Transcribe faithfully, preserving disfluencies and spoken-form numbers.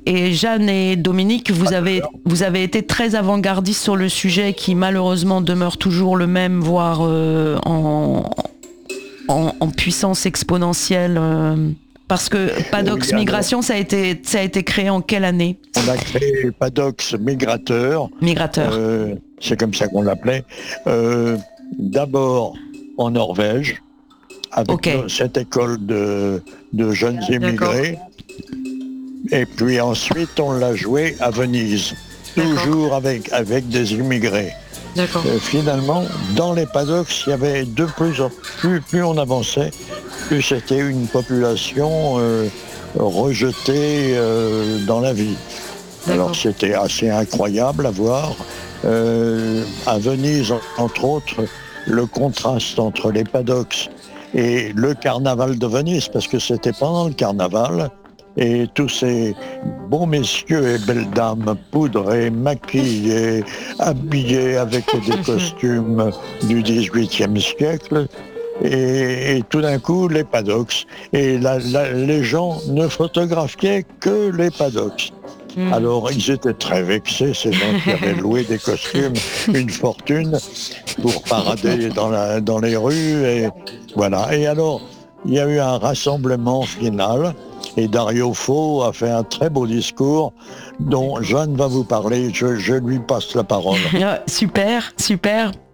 et Jeanne et Dominique, vous avez, vous avez été très avant-gardistes sur le sujet qui malheureusement demeure toujours le même, voire euh, en, en, en puissance exponentielle. Euh, parce que Padox Oui, Migration, ça a, été, ça a été créé en quelle année? On a créé Padox Migrateur. Migrateur. Euh, c'est comme ça qu'on l'appelait. Euh, d'abord en Norvège, avec Ok. nos- cette école de, de jeunes immigrés. Et puis ensuite, on l'a joué à Venise, toujours avec, avec des immigrés. D'accord. Euh, finalement, dans les paddocks, il y avait de plus en plus, plus on avançait, plus c'était une population euh, rejetée euh, dans la vie. Alors c'était assez incroyable à voir. Euh, à Venise, entre autres, le contraste entre les paddocks et le carnaval de Venise, parce que c'était pendant le carnaval, et tous ces bons messieurs et belles dames poudrés, maquillés, habillés avec des costumes du dix-huitième siècle, et, et tout d'un coup les paddocks. Et la, la, les gens ne photographiaient que les paddocks. Mmh. Alors ils étaient très vexés, ces gens qui avaient loué des costumes, une fortune, pour parader dans, la, dans les rues. Et voilà. Et alors, il y a eu un rassemblement final. Et Dario Fo a fait un très beau discours dont Jeanne va vous parler. Je, je lui passe la parole. Super, super.